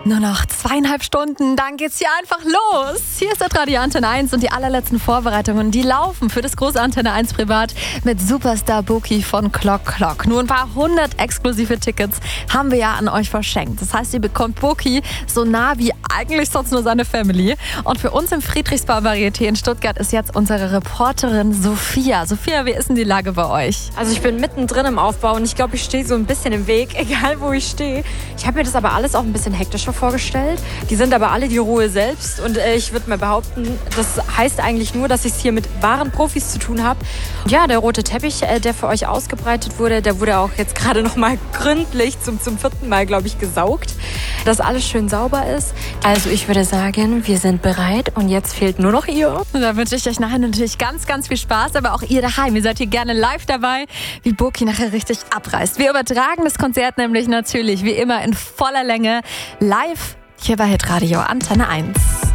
Nur noch 2,5 Stunden, dann geht's hier einfach los. Hier ist das Radio Antenne 1 und die allerletzten Vorbereitungen, die laufen für das große Antenne 1 Privat mit Superstar Boki von Clock Clock. Nur ein paar 100 exklusive Tickets haben wir ja an euch verschenkt. Das heißt, ihr bekommt Boki so nah wie eigentlich sonst nur seine Family. Und für uns im Friedrichsbau Varieté in Stuttgart ist jetzt unsere Reporterin Sophia. Sophia, wie ist denn die Lage bei euch? Also ich bin mittendrin im Aufbau und ich glaube, ich stehe so ein bisschen im Weg, egal wo ich stehe. Ich habe mir das aber alles auch ein bisschen hektischer vorgestellt. Die sind aber alle die Ruhe selbst und ich würde mal behaupten, das heißt eigentlich nur, dass ich es hier mit wahren Profis zu tun habe. Ja, der rote Teppich, der für euch ausgebreitet wurde, der wurde auch jetzt gerade noch mal gründlich zum 4. Mal, glaube ich, gesaugt, dass alles schön sauber ist. Also ich würde sagen, wir sind bereit und jetzt fehlt nur noch ihr. Da wünsche ich euch nachher natürlich ganz, ganz viel Spaß, aber auch ihr daheim. Ihr seid hier gerne live dabei, wie Boki nachher richtig abreißt. Wir übertragen das Konzert nämlich natürlich wie immer in voller Länge live hier bei Hitradio Antenne 1.